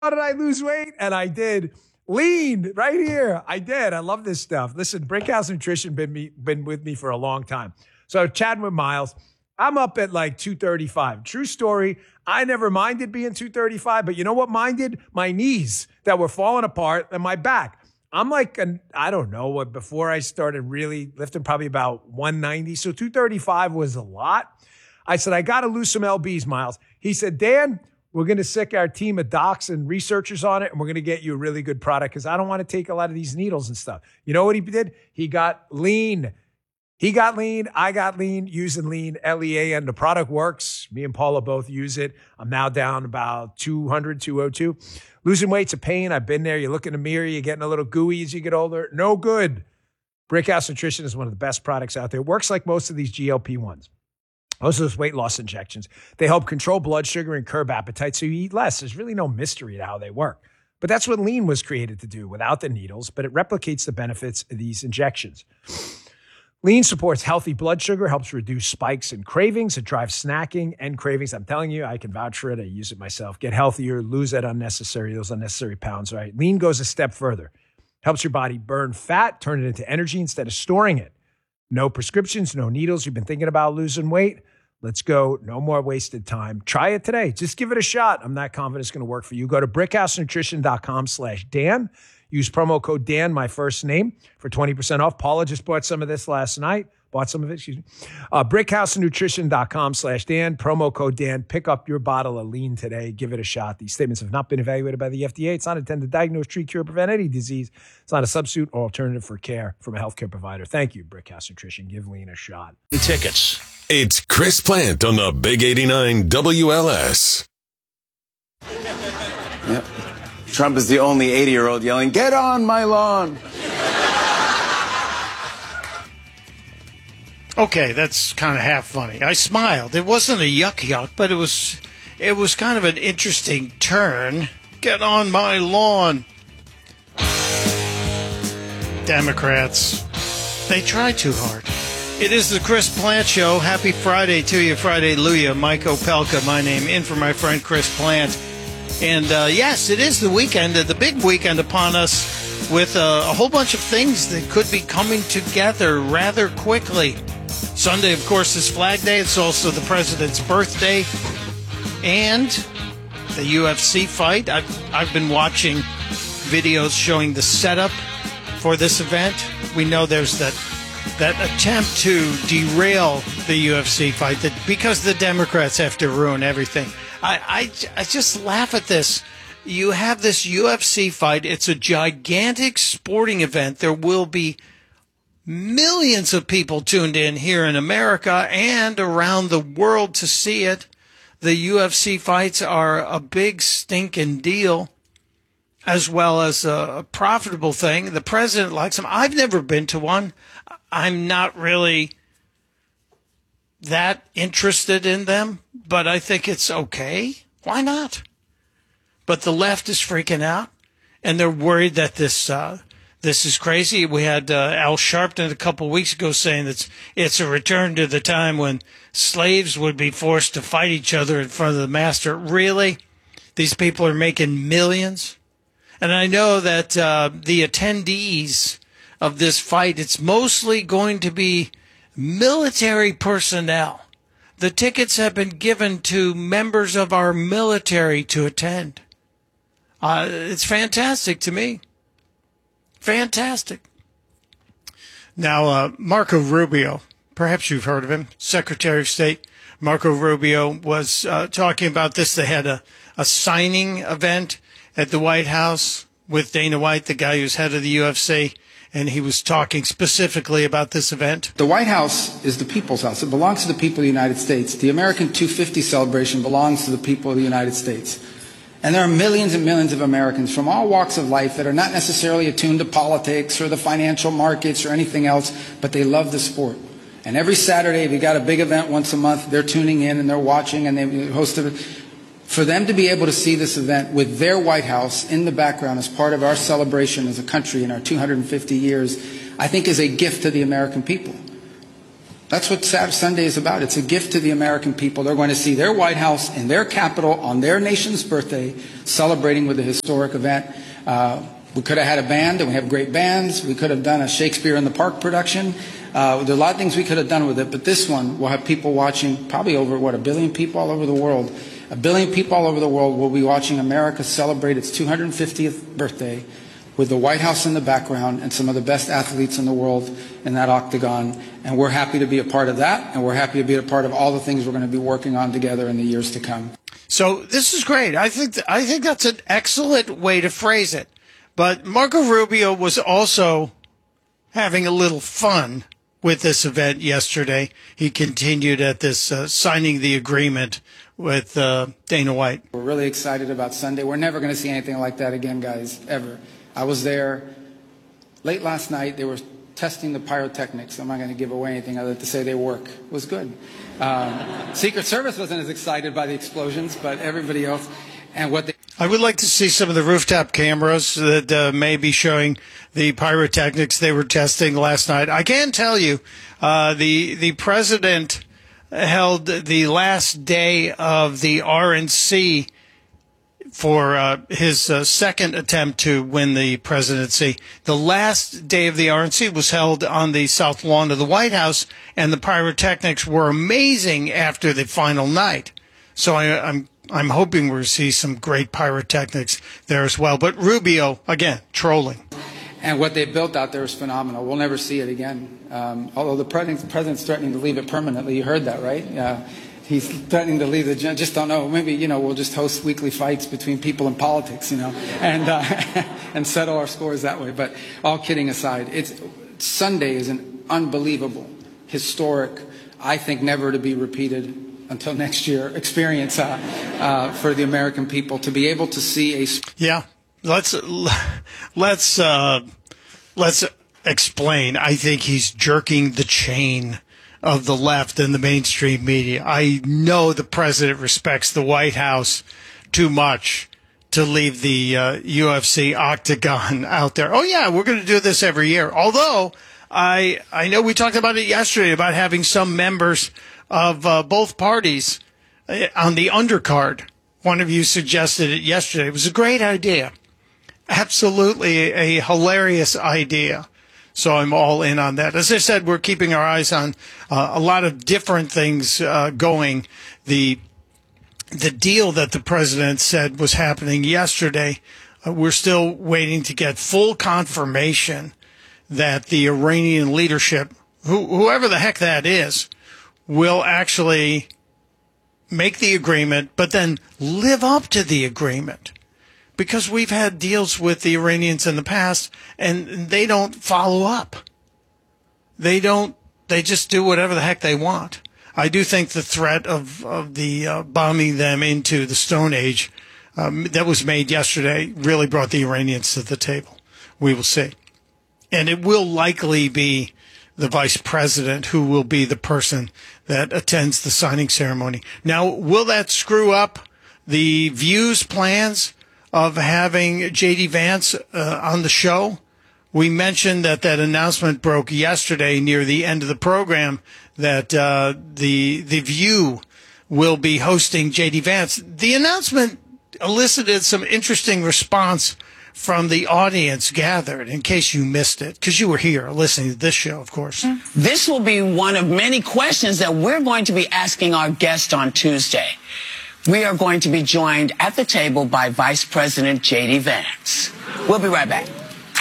How did I lose weight? And I did. Lean right here. I did. I love this stuff. Listen, Brickhouse Nutrition been with me for a long time. So chatting with Miles, I'm up at like 235. True story. I never minded being 235, but you know what minded? My knees that were falling apart and my back. I'm like, I don't know what, before I started really lifting, probably about 190. So 235 was a lot. I said, I got to lose some LBs, Miles. He said, Dan, we're going to sick our team of docs and researchers on it, and we're going to get you a really good product because I don't want to take a lot of these needles and stuff. You know what he did? He got lean. He got lean. I got lean using lean, LEAN. The product works. Me and Paula both use it. I'm now down about 200, 202. Losing weight's a pain. I've been there. You look in the mirror, you're getting a little gooey as you get older. No good. Brickhouse Nutrition is one of the best products out there. It works like most of these GLP-1s. Most of those weight loss injections. They help control blood sugar and curb appetite so you eat less. There's really no mystery to how they work. But that's what lean was created to do without the needles, but it replicates the benefits of these injections. Lean supports healthy blood sugar, helps reduce spikes and cravings. It drives snacking and cravings. I'm telling you, I can vouch for it. I use it myself. Get healthier, lose those unnecessary pounds, right? Lean goes a step further. Helps your body burn fat, turn it into energy instead of storing it. No prescriptions, no needles. You've been thinking about losing weight? Let's go. No more wasted time. Try it today. Just give it a shot. I'm not confident it's going to work for you. Go to brickhousenutrition.com/Dan. Use promo code Dan, my first name, for 20% off. Paula just bought some of this last night. Brickhousenutrition.com/Dan. Promo code Dan. Pick up your bottle of lean today. Give it a shot. These statements have not been evaluated by the FDA. It's not intended to diagnose, treat, cure, prevent any disease. It's not a substitute or alternative for care from a healthcare provider. Thank you, Brickhouse Nutrition. Give lean a shot. Tickets. It's Chris Plant on the Big 89 WLS. Yep. Trump is the only 80-year-old yelling, "Get on my lawn." Okay, that's kind of half funny. I smiled. It wasn't a yuck, but it was kind of an interesting turn. Get on my lawn. Democrats, they try too hard. It is the Chris Plant Show. Happy Friday to you, Friday-luya. Mike Opelka, my name, in for my friend Chris Plant. And yes, it is the weekend, the big weekend upon us with a whole bunch of things that could be coming together rather quickly. Sunday, of course, is Flag Day. It's also the president's birthday. And the UFC fight. I've been watching videos showing the setup for this event. We know there's that attempt to derail the UFC fight because the Democrats have to ruin everything. I just laugh at this. You have this UFC fight. It's a gigantic sporting event. There will be millions of people tuned in here in America and around the world to see it. The UFC fights are a big stinking deal, as well as a profitable thing. The president likes them. I've never been to one. I'm not really that interested in them, but I think it's okay. Why not? But the left is freaking out, and they're worried that this is crazy. We had Al Sharpton a couple of weeks ago saying that it's a return to the time when slaves would be forced to fight each other in front of the master. Really? These people are making millions? And I know that the attendees of this fight, it's mostly going to be military personnel. The tickets have been given to members of our military to attend. It's fantastic to me. Fantastic. Now, Marco Rubio, perhaps you've heard of him, Secretary of State. Marco Rubio was talking about this. They had a signing event at the White House with Dana White, the guy who's head of the UFC, and he was talking specifically about this event. The White House is the people's house. It belongs to the people of the United States. The American 250 celebration belongs to the people of the United States. And there are millions and millions of Americans from all walks of life that are not necessarily attuned to politics or the financial markets or anything else, but they love the sport. And every Saturday, we got a big event once a month, they're tuning in and they're watching and they host it. For them to be able to see this event with their White House in the background as part of our celebration as a country in our 250 years, I think is a gift to the American people. That's what Sunday is about. It's a gift to the American people. They're going to see their White House in their capital on their nation's birthday, celebrating with a historic event. We could have had a band, and we have great bands. We could have done a Shakespeare in the Park production. There are a lot of things we could have done with it, but this one will have people watching, probably over, 1 billion people all over the world. 1 billion people all over the world will be watching America celebrate its 250th birthday with the White House in the background and some of the best athletes in the world in that octagon. And we're happy to be a part of that, and we're happy to be a part of all the things we're going to be working on together in the years to come. So this is great. I think that's an excellent way to phrase it. But Marco Rubio was also having a little fun with this event yesterday. He continued at this signing the agreement with Dana White. We're really excited about Sunday. We're never going to see anything like that again, guys, ever. I was there late last night. They were testing the pyrotechnics. I'm not going to give away anything other than to say they work. It was good. Secret Service wasn't as excited by the explosions, but everybody else. And what they... I would like to see some of the rooftop cameras that may be showing the pyrotechnics they were testing last night. I can tell you, the president held the last day of the RNC for his second attempt to win the presidency. The last day of the RNC was held on the south lawn of the White House, and the pyrotechnics were amazing after the final night. So I'm hoping we'll see some great pyrotechnics there as well. But Rubio, again, trolling. And what they built out there is phenomenal. We'll never see it again. Although the president's threatening to leave it permanently. You heard that, right? He's threatening to leave the... Just don't know. Maybe, we'll just host weekly fights between people in politics, and settle our scores that way. But all kidding aside, Sunday is an unbelievable, historic, I think never to be repeated until next year experience for the American people to be able to see a... Yeah, let's explain. I think he's jerking the chain of the left and the mainstream media. I know the president respects the White House too much to leave the UFC octagon out there. Oh, yeah, we're going to do this every year. Although I know we talked about it yesterday about having some members of both parties on the undercard. One of you suggested it yesterday. It was a great idea. Absolutely a hilarious idea. So I'm all in on that. As I said, we're keeping our eyes on a lot of different things going. The deal that the president said was happening yesterday, we're still waiting to get full confirmation that the Iranian leadership, whoever the heck that is, will actually make the agreement, but then live up to the agreement. Because we've had deals with the Iranians in the past, and they don't follow up. They just do whatever the heck they want. I do think the threat of the bombing them into the Stone Age that was made yesterday really brought the Iranians to the table. We will see. And it will likely be the vice president who will be the person that attends the signing ceremony. Now, will that screw up the View's plans of having J.D. Vance on the show? We mentioned that announcement broke yesterday near the end of the program that the View will be hosting J.D. Vance. The announcement elicited some interesting response from the audience gathered, in case you missed it, because you were here listening to this show, of course. This will be one of many questions that we're going to be asking our guest on Tuesday. We are going to be joined at the table by Vice President J.D. Vance. We'll be right back.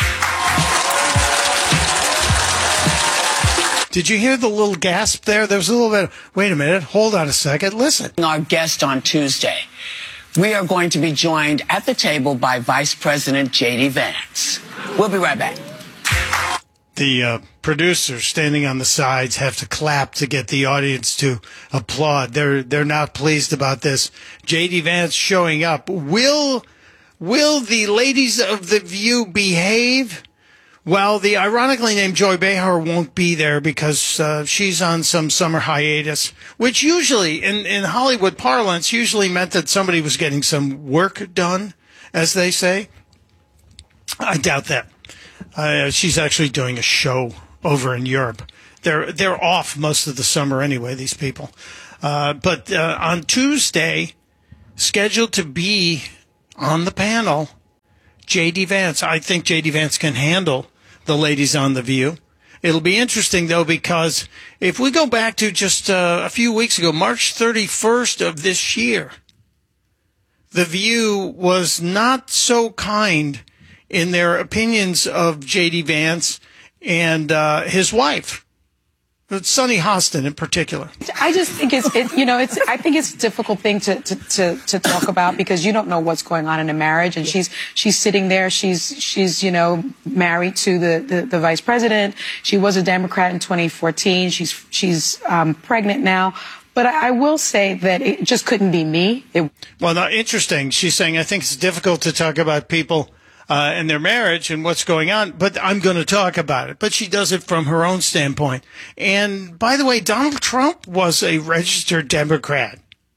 Did you hear the little gasp there? There was a little bit, wait a minute, hold on a second, listen. Our guest on Tuesday. We are going to be joined at the table by Vice President J.D. Vance. We'll be right back. The producers standing on the sides have to clap to get the audience to applaud. They're not pleased about this. J.D. Vance showing up. Will the ladies of The View behave? Well, the ironically named Joy Behar won't be there because she's on some summer hiatus, which usually, in Hollywood parlance, usually meant that somebody was getting some work done, as they say. I doubt that. She's actually doing a show over in Europe. they're off most of the summer anyway, these people. But on Tuesday, scheduled to be on the panel, J.D. Vance. I think J.D. Vance can handle the ladies on The View. It'll be interesting, though, because if we go back to just a few weeks ago, March 31st of this year, The View was not so kind in their opinions of J.D. Vance and his wife, Sunny Hostin in particular. I just think I think it's a difficult thing to talk about because you don't know what's going on in a marriage, and she's sitting there. She's married to the vice president. She was a Democrat in 2014. She's pregnant now. But I will say that it just couldn't be me. Well, now, interesting. She's saying, I think it's difficult to talk about people and their marriage and what's going on, but I'm going to talk about it. But she does it from her own standpoint. And by the way, Donald Trump was a registered Democrat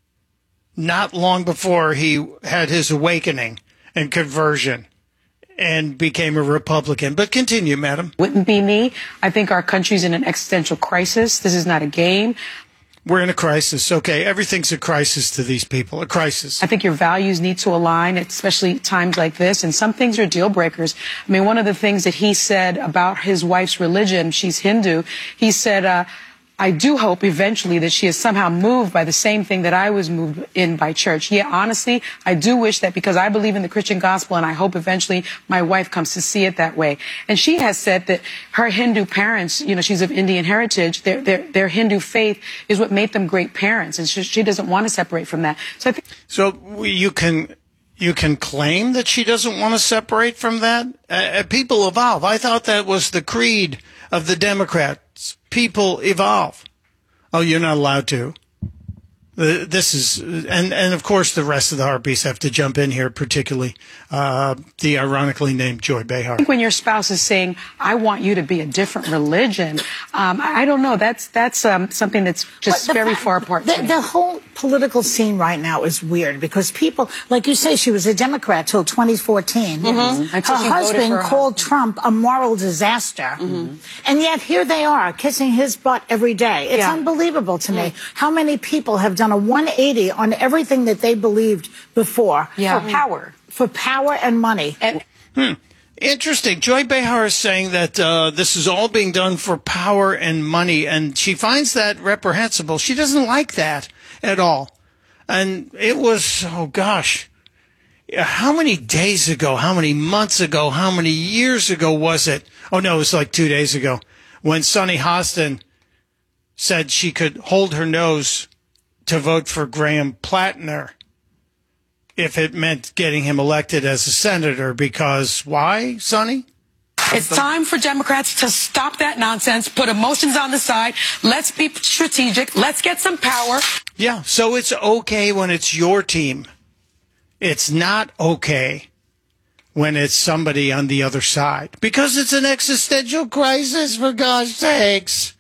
not long before he had his awakening and conversion and became a Republican. But continue, madam. Wouldn't be me. I think our country's in an existential crisis. This is not a game. We're in a crisis. Okay, everything's a crisis to these people, a crisis. I think your values need to align, especially times like this, and some things are deal breakers. I mean, one of the things that he said about his wife's religion, she's Hindu, he said, I do hope eventually that she is somehow moved by the same thing that I was moved in by church. Yeah, honestly, I do wish that because I believe in the Christian gospel and I hope eventually my wife comes to see it that way. And she has said that her Hindu parents, she's of Indian heritage, their Hindu faith is what made them great parents. And she doesn't want to separate from that. So I think. So you can claim that she doesn't want to separate from that? People evolve. I thought that was the creed of the Democrats. People evolve. Oh, you're not allowed to. This is, and of course the rest of the Harpies have to jump in here, particularly the ironically named Joy Behar. I think when your spouse is saying, I want you to be a different religion, I don't know, that's something that's just very far apart. The whole political scene right now is weird because people, like you say, she was a Democrat till 2014. Mm-hmm. Her husband called Trump a moral disaster. Mm-hmm. And yet here they are kissing his butt every day. It's unbelievable to me how many people have done a 180 on everything that they believed before. Yeah. For power and money. Interesting. Joy Behar is saying that this is all being done for power and money, and she finds that reprehensible. She doesn't like that at all. And it was, oh gosh, how many days ago, how many months ago, how many years ago was it? Oh no, it was like 2 days ago when Sunny Hostin said she could hold her nose to vote for Graham Plattner if it meant getting him elected as a senator, because why, Sonny? It's time for Democrats to stop that nonsense, put emotions on the side. Let's be strategic. Let's get some power. Yeah, so it's okay when it's your team. It's not okay when it's somebody on the other side, because it's an existential crisis, for God's sakes.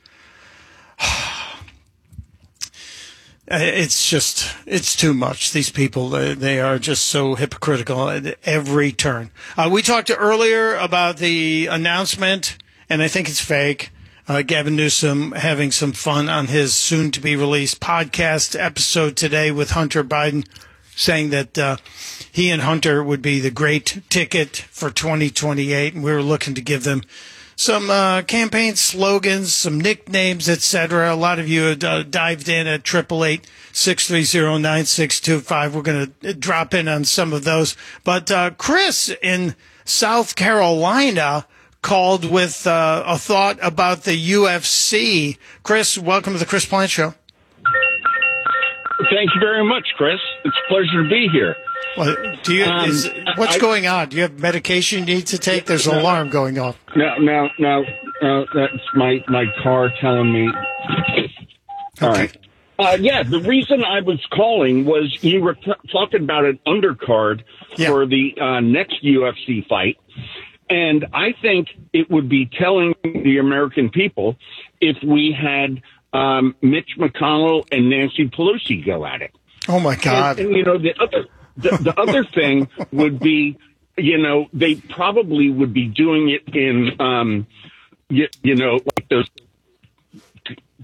It's too much. These people, they are just so hypocritical at every turn. We talked earlier about the announcement, and I think it's fake. Gavin Newsom having some fun on his soon-to-be-released podcast episode today with Hunter Biden, saying that he and Hunter would be the great ticket for 2028, and we were looking to give them some campaign slogans, some nicknames, etc. A lot of you dived in at 888-630-9625. We're going to drop in on some of those. But Chris in South Carolina called with a thought about the UFC. Chris, welcome to the Chris Plante Show. Thank you very much, Chris. It's a pleasure to be here. Well, what's going on? Do you have medication you need to take? There's an alarm going off. No, that's my car telling me. All right. Yeah, the reason I was calling was you were talking about an undercard for the next UFC fight. And I think it would be telling the American people if we had Mitch McConnell and Nancy Pelosi go at it. Oh, my God. And the other thing would be, they probably would be doing it in, like those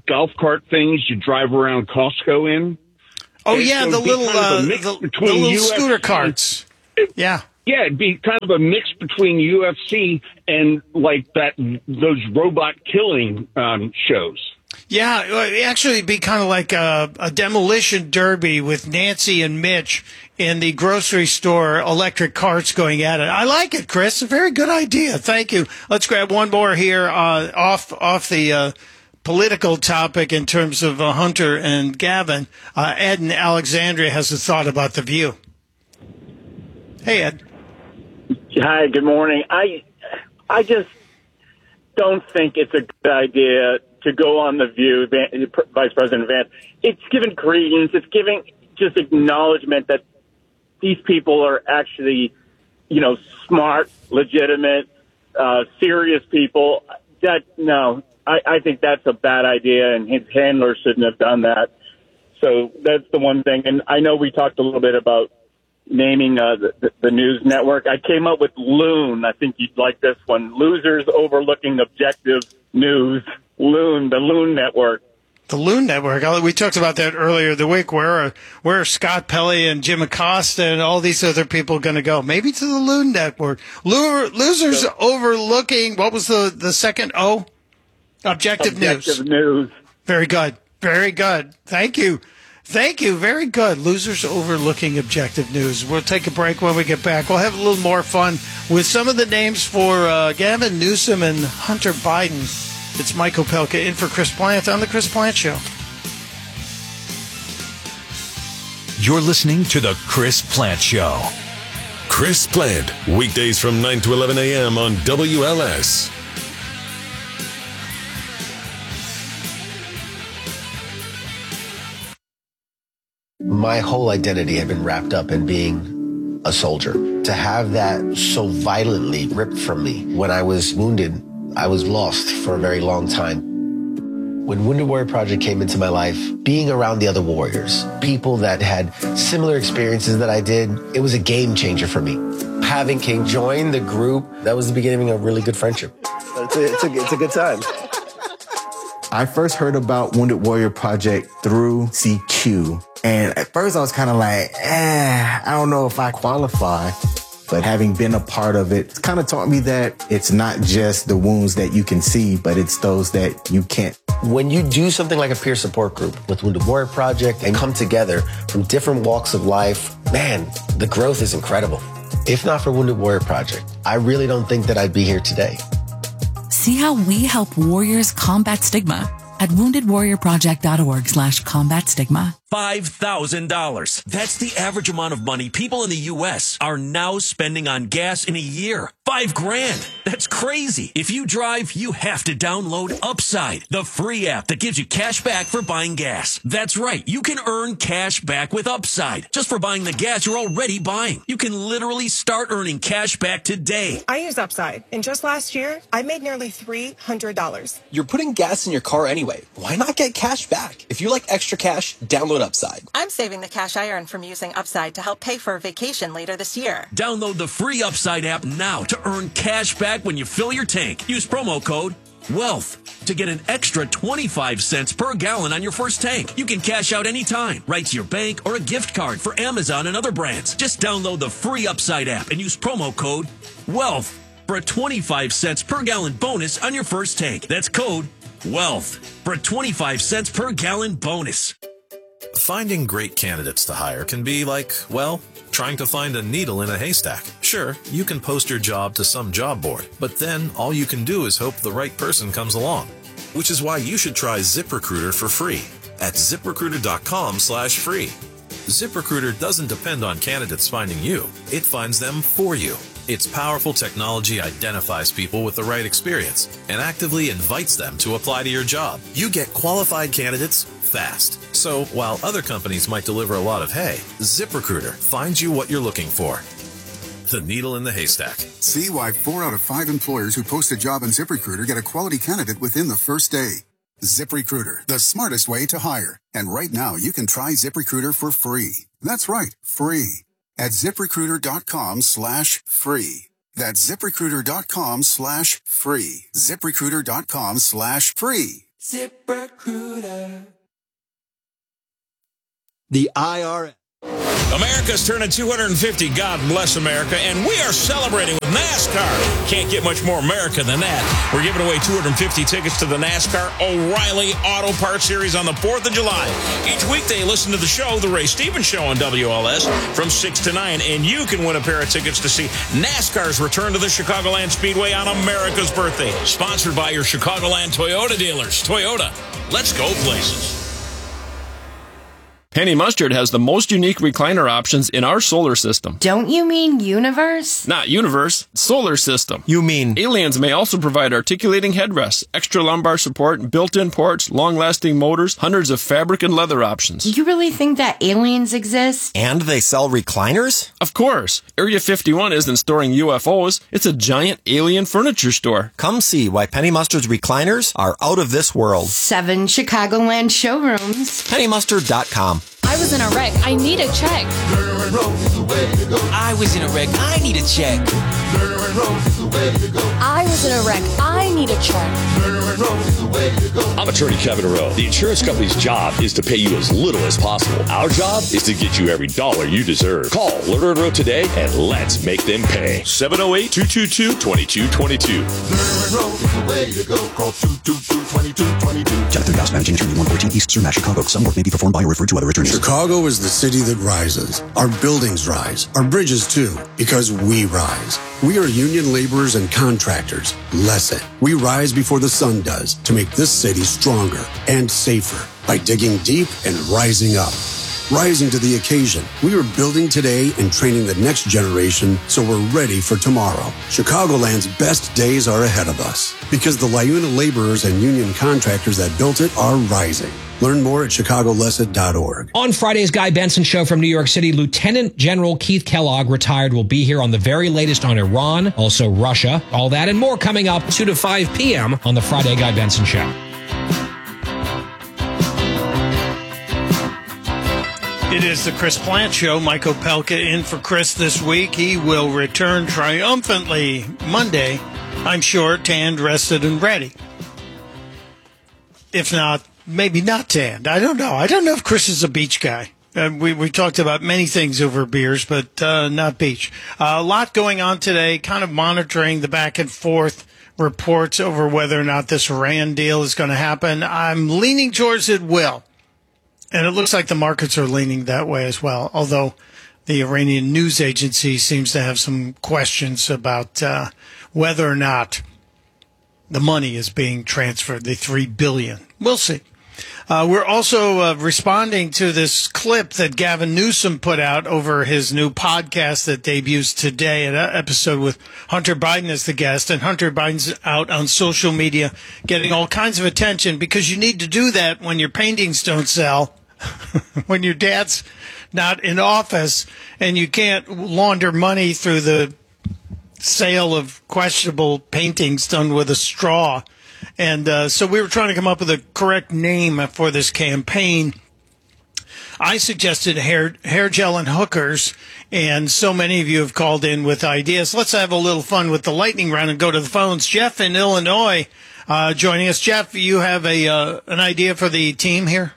golf cart things you drive around Costco in. Oh, And yeah, so the it'd be little, kind of a mix the between little UFC scooter carts. Yeah. Yeah, it'd be kind of a mix between UFC and like those robot killing shows. Yeah, actually, it'd be kind of like a demolition derby with Nancy and Mitch in the grocery store, electric carts going at it. I like it, Chris. A very good idea. Thank you. Let's grab one more here off the political topic in terms of Hunter and Gavin. Ed in Alexandria has a thought about The View. Hey, Ed. Hi, good morning. I just don't think it's a good idea to go on The View, Vice President Vance. It's giving credence. It's giving just acknowledgement that these people are actually, smart, legitimate, serious people. I think that's a bad idea, and his handler shouldn't have done that. So that's the one thing. And I know we talked a little bit about naming the news network. I came up with Loon. I think you'd like this one. Losers Overlooking Objective News. Loon, the Loon Network. The Loon Network. We talked about that earlier the week. Where are Scott Pelley and Jim Acosta and all these other people going to go? Maybe to the Loon Network. Losers Overlooking, what was the second O? Objective News. Very good. Very good. Thank you. Thank you. Very good. Losers Overlooking Objective News. We'll take a break. When we get back, we'll have a little more fun with some of the names for Gavin Newsom and Hunter Biden. It's Mike Opelka in for Chris Plant on The Chris Plant Show. You're listening to The Chris Plant Show. Chris Plant, weekdays from 9 to 11 a.m. on WLS. My whole identity had been wrapped up in being a soldier. To have that so violently ripped from me when I was wounded, I was lost for a very long time. When Wounded Warrior Project came into my life, being around the other warriors, people that had similar experiences that I did, it was a game changer for me. Having King join the group, that was the beginning of a really good friendship. It's a good time. I first heard about Wounded Warrior Project through CQ. And at first I was kind of like, I don't know if I qualify. But having been a part of it, it's kind of taught me that it's not just the wounds that you can see, but it's those that you can't. When you do something like a peer support group with Wounded Warrior Project and come together from different walks of life, man, the growth is incredible. If not for Wounded Warrior Project, I really don't think that I'd be here today. See how we help warriors combat stigma at woundedwarriorproject.org/combat stigma. $5,000. That's the average amount of money people in the U.S. are now spending on gas in a year. $5,000. That's crazy. If you drive, you have to download Upside, the free app that gives you cash back for buying gas. That's right. You can earn cash back with Upside just for buying the gas you're already buying. You can literally start earning cash back today. I use Upside, and just last year, I made nearly $300. You're putting gas in your car anyway. Why not get cash back? If you like extra cash, download Upside. I'm saving the cash I earn from using Upside to help pay for a vacation later this year. Download the free Upside app now to earn cash back when you fill your tank. Use promo code WEALTH to get an extra 25 cents per gallon on your first tank. You can cash out anytime, right to your bank or a gift card for Amazon and other brands. Just download the free Upside app and use promo code WEALTH for a 25 cents per gallon bonus on your first tank. That's code WEALTH for a 25 cents per gallon bonus. Finding great candidates to hire can be like, well, trying to find a needle in a haystack. Sure, you can post your job to some job board, but then all you can do is hope the right person comes along. Which is why you should try ZipRecruiter for free at ZipRecruiter.com/free. ZipRecruiter doesn't depend on candidates finding you. It finds them for you. Its powerful technology identifies people with the right experience and actively invites them to apply to your job. You get qualified candidates fast. So while other companies might deliver a lot of hay, ZipRecruiter finds you what you're looking for. The needle in the haystack. See why 4 out of 5 employers who post a job on ZipRecruiter get a quality candidate within the first day. ZipRecruiter, the smartest way to hire. And right now, you can try ZipRecruiter for free. That's right, free. At ZipRecruiter.com/free. That's ZipRecruiter.com/free. ZipRecruiter.com/free. ZipRecruiter. The IRS. America's turning 250, God bless America, and we are celebrating with NASCAR. Can't get much more America than that. We're giving away 250 tickets to the NASCAR O'Reilly Auto Parts Series on the 4th of July. Each weekday, listen to the show, The Ray Stevens Show on WLS from 6 to 9, and you can win a pair of tickets to see NASCAR's return to the Chicagoland Speedway on America's birthday. Sponsored by your Chicagoland Toyota dealers. Toyota, let's go places. Penny Mustard has the most unique recliner options in our solar system. Don't you mean universe? Not universe, solar system. You mean... Aliens may also provide articulating headrests, extra lumbar support, built-in ports, long-lasting motors, hundreds of fabric and leather options. You really think that aliens exist? And they sell recliners? Of course. Area 51 isn't storing UFOs. It's a giant alien furniture store. Come see why Penny Mustard's recliners are out of this world. 7 Chicagoland showrooms. PennyMustard.com. I was in a wreck. I need a check. I was in a wreck. I need a check. I was in a wreck. I need a check. I'm attorney Kevin Rowe. The insurance company's job is to pay you as little as possible. Our job is to get you every dollar you deserve. Call Lerner & Rowe today and let's make them pay. 708-222-2222. Call 222-2222. Jonathan Gauss, managing attorney, 114 East Surmash, Chicago. Some work may be performed by or referred to other attorneys. Chicago is the city that rises. Our buildings rise. Our bridges too, because we rise. We are union laborers and contractors. Less it. We rise before the sun does to make this city stronger and safer by digging deep and rising up. Rising to the occasion. We are building today and training the next generation so we're ready for tomorrow. Chicagoland's best days are ahead of us because the LiUNA laborers and union contractors that built it are rising. Learn more at ChicagoLesset.org. On Friday's Guy Benson Show from New York City, Lieutenant General Keith Kellogg, retired, will be here on the very latest on Iran, also Russia. All that and more coming up 2 to 5 p.m. on the Friday Guy Benson Show. It is the Chris Plant Show. Mike Opelka in for Chris this week. He will return triumphantly Monday, I'm sure, tanned, rested, and ready. If not, maybe not tanned. I don't know. I don't know if Chris is a beach guy. We talked about many things over beers, but not beach. A lot going on today, kind of monitoring the back and forth reports over whether or not this Iran deal is going to happen. I'm leaning towards it will. And it looks like the markets are leaning that way as well, although the Iranian news agency seems to have some questions about whether or not the money is being transferred, the $3 billion. We'll see. We're also responding to this clip that Gavin Newsom put out over his new podcast that debuts today, an episode with Hunter Biden as the guest. And Hunter Biden's out on social media getting all kinds of attention because you need to do that when your paintings don't sell, when your dad's not in office, and you can't launder money through the sale of questionable paintings done with a straw. And so we were trying to come up with a correct name for this campaign. I suggested hair gel and hookers, and so many of you have called in with ideas. Let's have a little fun with the lightning round and go to the phones. Jeff in Illinois joining us. Jeff, you have an idea for the team here?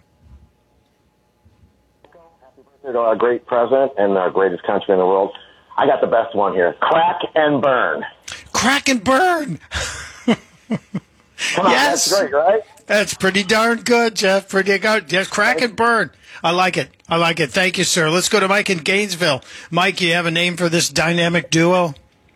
A great president and the greatest country in the world. I got the best one here. Crack and burn. Crack and burn. Come on, yes. That's great, right? That's pretty darn good, Jeff. Pretty good. Yes, crack and burn. I like it. I like it. Thank you, sir. Let's go to Mike in Gainesville. Mike, you have a name for this dynamic duo?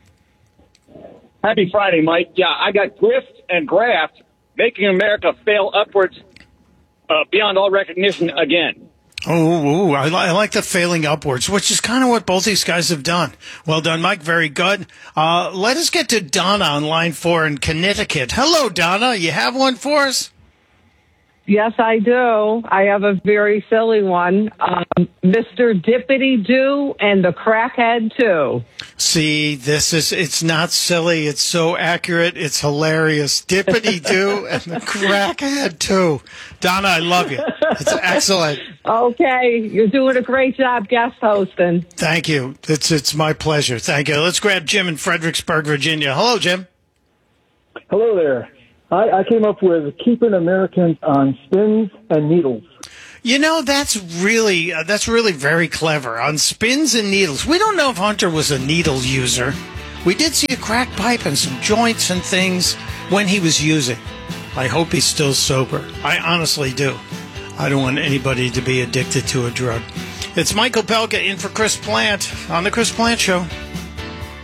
Happy Friday, Mike. Yeah, I got grift and graft, making America fail upwards beyond all recognition again. Oh, I like the failing upwards, which is kind of what both these guys have done. Well done, Mike. Very good. Let us get to Donna on line 4 in Connecticut. Hello, Donna. You have one for us? Yes, I do. I have a very silly one. Mr. Dippity-Doo and the Crackhead, too. See, it's not silly. It's so accurate. It's hilarious. Dippity-Doo and the Crackhead, too. Donna, I love you. It's excellent. Okay. You're doing a great job guest hosting. Thank you. It's my pleasure. Thank you. Let's grab Jim in Fredericksburg, Virginia. Hello, Jim. Hello there. I came up with keeping Americans on spins and needles. You know, that's really very clever. On spins and needles. We don't know if Hunter was a needle user. We did see a crack pipe and some joints and things when he was using. I hope he's still sober. I honestly do. I don't want anybody to be addicted to a drug. It's Mike Opelka in for Chris Plant on The Chris Plant Show.